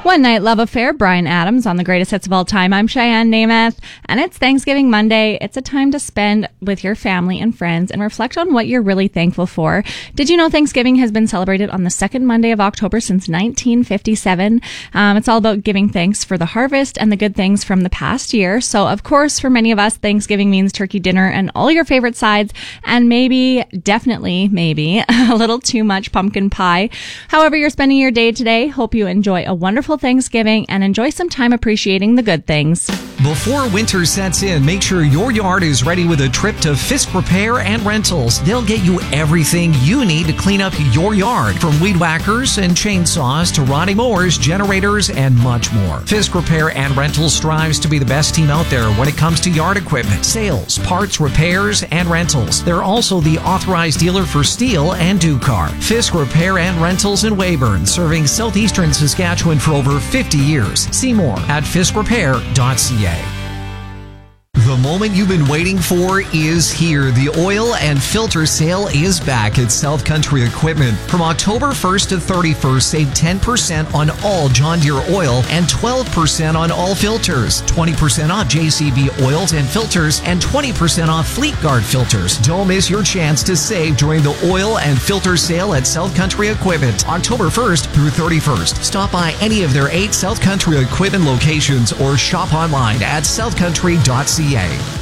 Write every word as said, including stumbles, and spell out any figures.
One Night Love Affair, Bryan Adams on the greatest hits of all time. I'm Cheyenne Namath, and it's Thanksgiving Monday. It's a time to spend with your family and friends and reflect on what you're really thankful for. Did you know Thanksgiving has been celebrated on the second Monday of October since nineteen fifty-seven? Um, it's all about giving thanks for the harvest and the good things from the past year. So, of course, for many of us, Thanksgiving means turkey dinner and all your favorite sides, and maybe, definitely, maybe, a little too much pumpkin pie. However you're spending your day today, hope you enjoy a wonderful Thanksgiving and enjoy some time appreciating the good things. Before winter sets in, make sure your yard is ready with a trip to Fisk Repair and Rentals. They'll get you everything you need to clean up your yard, from weed whackers and chainsaws to riding mowers, generators, and much more. Fisk Repair and Rentals strives to be the best team out there when it comes to yard equipment, sales, parts, repairs, and rentals. They're also the authorized dealer for Steel and Ducar. Fisk Repair and Rentals in Weyburn, serving southeastern Saskatchewan for over fifty years. See more at fisk repair dot c a. The moment you've been waiting for is here. The oil and filter sale is back at South Country Equipment. From October first to thirty-first, save ten percent on all John Deere oil and twelve percent on all filters, twenty percent off J C B oils and filters, and twenty percent off Fleet Guard filters. Don't miss your chance to save during the oil and filter sale at South Country Equipment, October first through thirty-first. Stop by any of their eight South Country Equipment locations or shop online at south country dot c a.